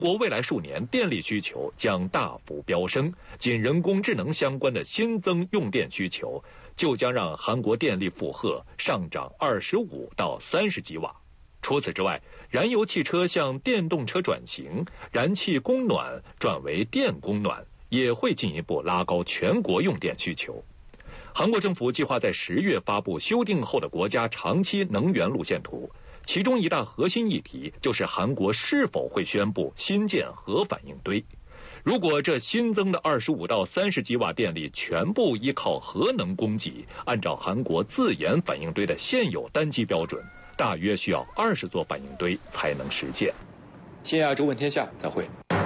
国未来数年电力需求将大幅飙升，仅人工智能相关的新增用电需求就将让韩国电力负荷上涨25到30吉瓦。除此之外，燃油汽车向电动车转型，燃气供暖转为电供暖，也会进一步拉高全国用电需求。韩国政府计划在10月发布修订后的国家长期能源路线图。其中一大核心议题就是韩国是否会宣布新建核反应堆。如果这新增的25到30吉瓦电力全部依靠核能供给，按照韩国自研反应堆的现有单机标准，大约需要20座反应堆才能实现。新亚洲问天下，再会。